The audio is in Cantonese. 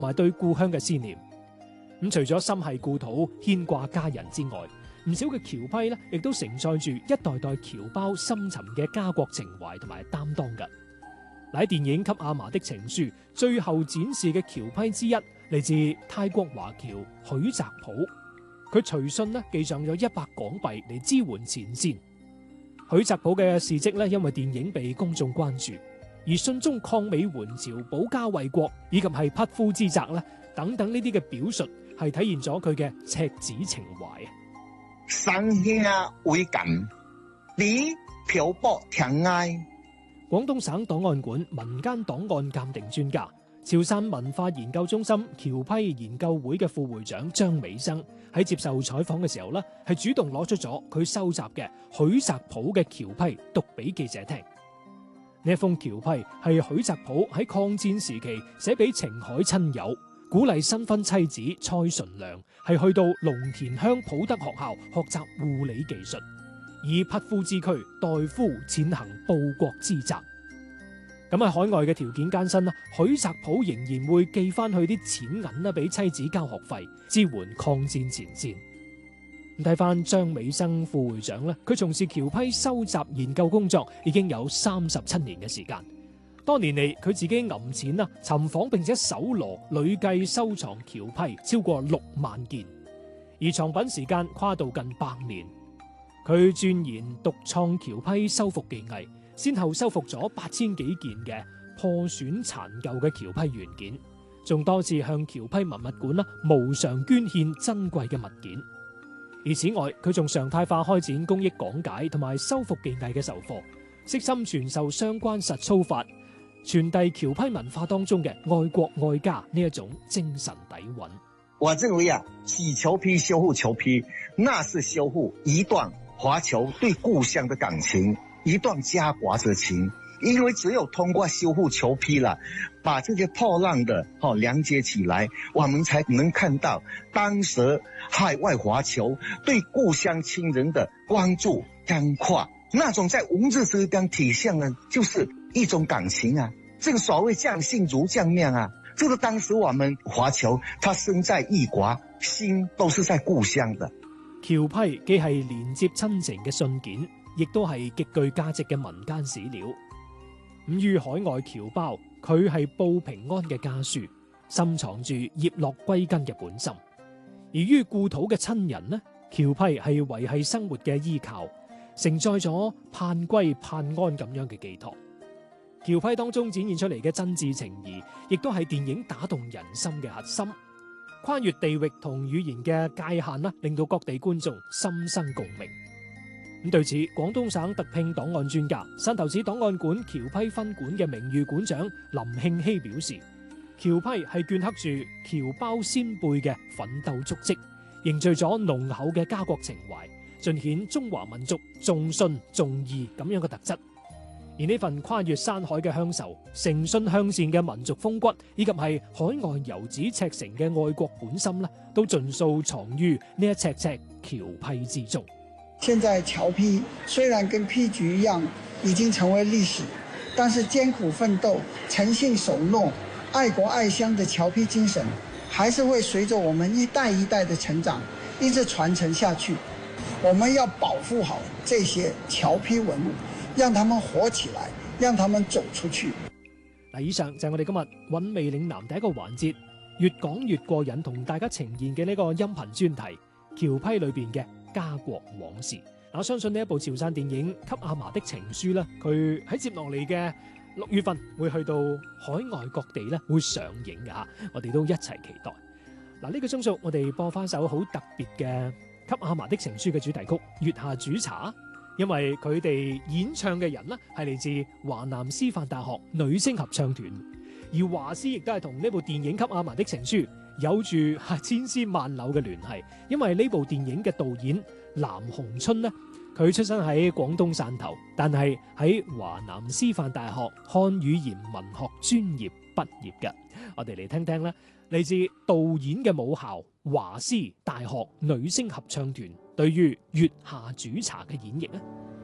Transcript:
同埋對故鄉嘅思念。咁除咗心繫故土、牽掛家人之外，唔少嘅僑批咧，亦都承載住一代代僑胞深沉嘅家國情懷同埋擔當㗎。喺電影《給阿嫲的情書》最後展示嘅僑批之一，嚟自泰國華僑許澤普。佢隨信咧寄上咗100港幣嚟支援前線。許澤普嘅事蹟咧，因為電影被公眾關注，而信中抗美援朝、保家衛國以及係匹夫之責咧等等呢啲嘅表述，係體現咗佢嘅赤子情懷啊！ 生兄為感，你漂泊天涯。 廣東省檔案館民間檔案鑑定專家、潮汕文化研究中心僑批研究會嘅副會長張美生喺接受採訪嘅時候呢，係主動攞出咗佢收集嘅許澤普嘅僑批讀俾記者聽。呢一封僑批係許澤普喺抗戰時期寫俾澄海親友，鼓勵新婚妻子蔡純良係去到龍田鄉普德學校學習護理技術，以匹夫之軀代夫踐行報國之責。咁喺海外嘅條件艱辛啦，許澤普仍然會寄翻去啲錢銀啦，俾妻子交學費，支援抗戰前線。睇翻張美生副會長咧，佢從事僑批收集研究工作已經有37年嘅時間。多年嚟，佢自己揞錢啦，尋訪並且搜羅累計收藏僑批超過6萬件，而藏品時間跨度近100年。佢鑽研獨創僑批修復技藝，先後修復咗8000幾件嘅破損殘舊嘅僑批原件，仲多次向僑批文物館無償捐獻珍貴嘅物件。而此外，佢仲常態化開展公益講解同埋修復技藝嘅授課，悉心傳授相關實操法，傳遞僑批文化當中嘅愛國愛家呢一種精神底蘊。 我認為洗僑批、修復僑批，那是修復一段華僑對故鄉的感情，一段家國之情。因為只有通過修復僑批了，把這些破爛的連接起來，我們才能看到當時海外華僑對故鄉親人的關注關懷，那種在文字之間體現的就是一種感情啊。這個所謂將信如將命啊，這個當時我們華僑他身在異國，心都是在故鄉的。 僑批既係連接親情嘅信件，亦都係極具價值嘅民間史料。咁於海外僑胞，佢係報平安嘅家書，深藏住葉落歸根嘅本心；而於故土嘅親人呢，僑批係維繫生活嘅依靠，承載咗盼歸盼安咁樣嘅寄託。僑批當中展現出嚟嘅真摯情誼，亦都係電影打動人心嘅核心。跨越地域同語言嘅界限啦，令到各地觀眾心生共鳴。咁對此，廣東省特聘檔案專家、汕頭市檔案館僑批分館嘅名譽館長林慶熙表示，僑批係鐫刻住僑胞先輩嘅奮鬥足跡，凝聚咗濃厚嘅家國情懷，盡顯中華民族重信重義咁樣嘅特質。而呢份跨越山海嘅鄉愁、誠信向善嘅民族風骨，以及係海外遊子赤誠嘅愛國本心，都盡數藏於呢一尺尺僑批之中。 現在僑批雖然跟批局一樣已經成為歷史，但是艱苦奮鬥、誠信守諾、愛國愛鄉的僑批精神，還是會隨着我們一代一代的成長，一直傳承下去。我們要保護好這些僑批文物，讓他們活起來，讓他們走出去。 嗱，以上就係我哋今日韻味嶺南第一個環節，越講越過癮，同大家呈現嘅呢個音頻專題僑批裏邊嘅家國往事。我相信呢一部潮汕電影《給阿嫲的情書》咧，佢喺接落嚟嘅6月份會去到海外各地咧會上映嘅吓，我哋都一齊期待。嗱，呢個鐘數我哋播翻首好特別嘅《給阿嫲的情書》嘅主題曲《月下煮茶》，因為佢哋演唱嘅人呢係嚟自華南師範大學女聲合唱團，而華師亦都係同呢部電影《給阿嫲的情書》有住千絲萬縷嘅聯繫，因為呢部電影嘅導演藍鴻春呢，佢出身喺廣東汕頭，但係喺華南師範大學漢語言文學專業畢業嘅。我哋嚟聽聽啦，嚟自導演嘅母校華師大學女聲合唱團對於《月下煮茶》嘅演繹呢。